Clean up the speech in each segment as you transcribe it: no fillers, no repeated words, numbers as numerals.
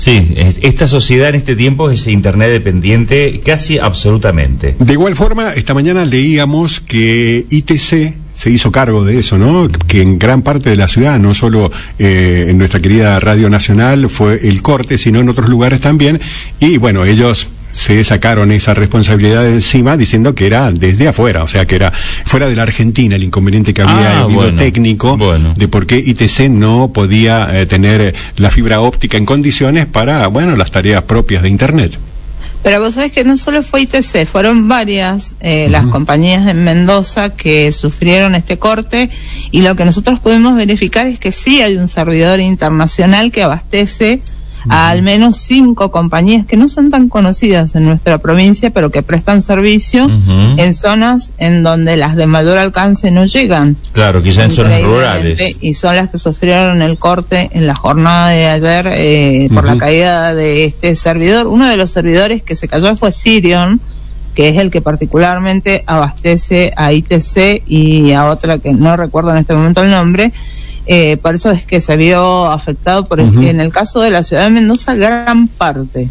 Sí, esta sociedad en este tiempo es internet dependiente casi absolutamente. De igual forma, esta mañana leíamos que ITC se hizo cargo de eso, ¿no? Que en gran parte de la ciudad, no solo en nuestra querida Radio Nacional fue el corte, sino en otros lugares también, y bueno, ellos se sacaron esa responsabilidad de encima diciendo que era desde afuera, o sea que era fuera de la Argentina el inconveniente que había habido técnico de por qué ITC no podía tener la fibra óptica en condiciones para, bueno, las tareas propias de Internet. Pero vos sabés que no solo fue ITC, fueron varias las compañías en Mendoza que sufrieron este corte, y lo que nosotros pudimos verificar es que sí hay un servidor internacional que abastece a al menos 5 compañías que no son tan conocidas en nuestra provincia, pero que prestan servicio en zonas en donde las de mayor alcance no llegan. Claro, quizás en zonas rurales. Y son las que sufrieron el corte en la jornada de ayer por la caída de este servidor. Uno de los servidores que se cayó fue Sirion, que es el que particularmente abastece a ITC y a otra que no recuerdo en este momento el nombre. Por eso es que se vio afectado, porque en el caso de la ciudad de Mendoza, gran parte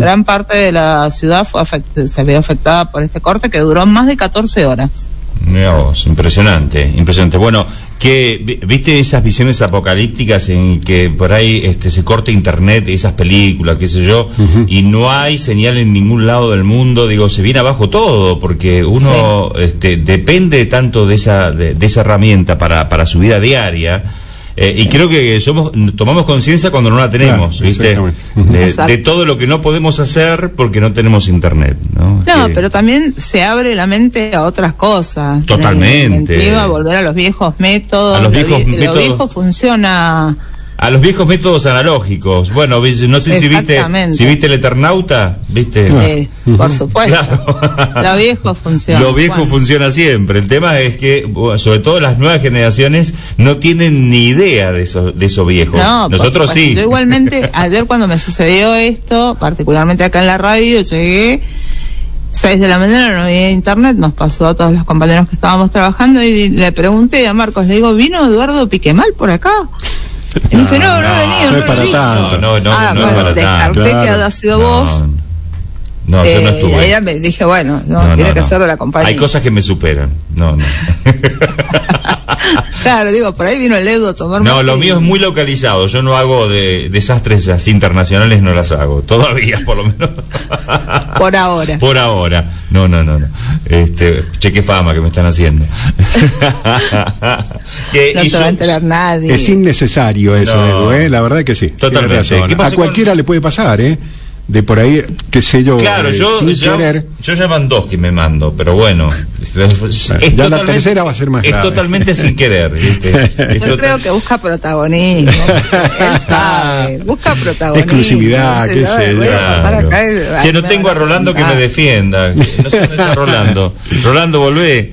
de la ciudad se vio afectada por este corte que duró más de 14 horas. Mirá vos, impresionante. Bueno, que viste esas visiones apocalípticas en que por ahí se corta internet, esas películas, qué sé yo, y no hay señal en ningún lado del mundo, digo, se viene abajo todo, porque uno depende tanto de esa herramienta para su vida diaria. Y creo que tomamos conciencia cuando no la tenemos, claro, ¿viste? De todo lo que no podemos hacer porque no tenemos internet, ¿no? Pero también se abre la mente a otras cosas. Totalmente. A volver a los viejos métodos. A los viejos métodos. Lo viejo funciona. A los viejos métodos analógicos. Bueno, no sé si viste el Eternauta, ¿viste? Por supuesto. Claro. Lo viejo funciona. Lo viejo funciona siempre. El tema es que, sobre todo las nuevas generaciones, no tienen ni idea de eso viejo. No, nosotros sí. Yo igualmente, ayer cuando me sucedió esto, particularmente acá en la radio, llegué 6 de la mañana, no había internet, nos pasó a todos los compañeros que estábamos trabajando, y le pregunté a Marcos, le digo, ¿vino Eduardo Piquemal por acá? Y me dice, no he venido. No es para tanto. No es para tanto. Descarté que haya sido vos. No, yo no estuve. Y ahí me dije, bueno, tiene que ser de la compañía. Hay cosas que me superan. No. Claro, digo, por ahí vino el Edu a tomar. No, lo mío es muy localizado. Yo no hago de desastres así internacionales, no las hago. Todavía, por lo menos. Por ahora. Por ahora. No. Cheque fama que me están haciendo. No se va a enterar nadie. Es innecesario eso, Edu, La verdad que sí. Totalmente. A cualquiera le puede pasar, de por ahí, qué sé yo. Claro, yo ya van 2 que me mando, pero bueno. Ya la tercera va a ser más grave. Es totalmente sin querer, ¿viste? Yo creo que busca protagonismo. Él sabe, busca protagonismo. Exclusividad, qué sé yo. Yo no tengo a Rolando que me defienda. No sé dónde está Rolando. Rolando, volvé.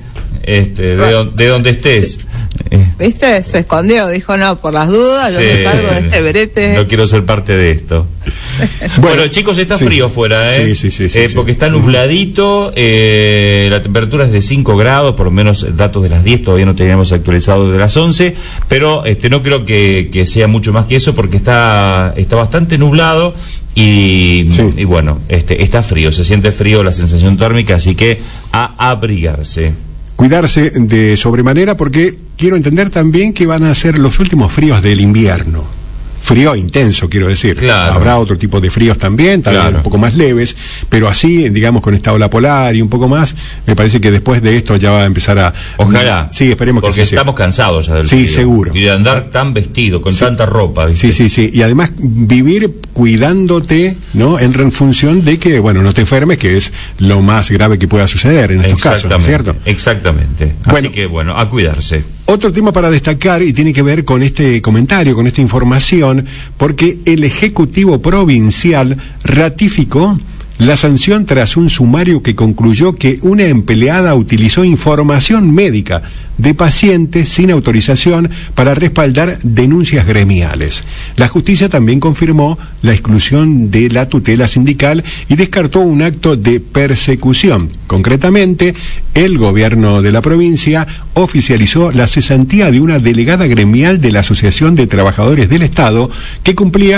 De donde estés. ¿Viste? Se escondió, dijo no, por las dudas, yo me salgo de este berete. No quiero ser parte de esto. Bueno, chicos, está frío afuera, Sí, porque está nubladito, la temperatura es de 5 grados, por lo menos datos de las 10, todavía no teníamos actualizado de las 11, pero no creo que sea mucho más que eso, porque está bastante nublado y bueno, está frío, se siente frío, la sensación térmica, así que a abrigarse. Cuidarse de sobremanera, porque quiero entender también que van a ser los últimos fríos del invierno. Frío intenso, quiero decir. Claro. Habrá otro tipo de fríos también un poco más leves, pero así, digamos, con esta ola polar y un poco más, me parece que después de esto ya va a empezar a... Ojalá. Sí, esperemos que sí. Porque estamos cansados ya del frío. Sí, seguro. Y de andar tan vestido, con tanta ropa, ¿viste? Sí. Y además vivir cuidándote, ¿no? En función de que, bueno, no te enfermes, que es lo más grave que pueda suceder en estos casos, ¿no es cierto? Exactamente. Así que, bueno, a cuidarse. Otro tema para destacar, y tiene que ver con este comentario, con esta información, porque el Ejecutivo Provincial ratificó la sanción tras un sumario que concluyó que una empleada utilizó información médica de pacientes sin autorización para respaldar denuncias gremiales. La justicia también confirmó la exclusión de la tutela sindical y descartó un acto de persecución. Concretamente, el gobierno de la provincia oficializó la cesantía de una delegada gremial de la Asociación de Trabajadores del Estado que cumplía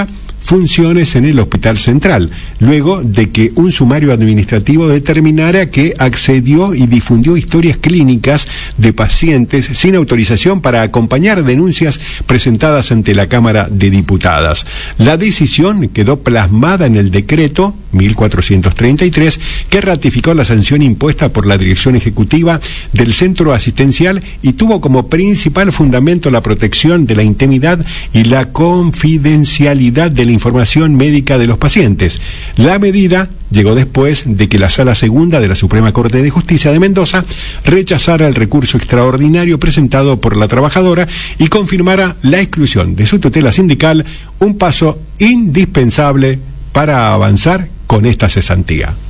funciones en el Hospital Central, luego de que un sumario administrativo determinara que accedió y difundió historias clínicas de pacientes sin autorización para acompañar denuncias presentadas ante la Cámara de Diputadas. La decisión quedó plasmada en el decreto 1433 que ratificó la sanción impuesta por la Dirección Ejecutiva del Centro Asistencial y tuvo como principal fundamento la protección de la intimidad y la confidencialidad de la información médica de los pacientes. La medida llegó después de que la Sala Segunda de la Suprema Corte de Justicia de Mendoza rechazara el recurso extraordinario presentado por la trabajadora y confirmara la exclusión de su tutela sindical, un paso indispensable para avanzar con esta cesantía.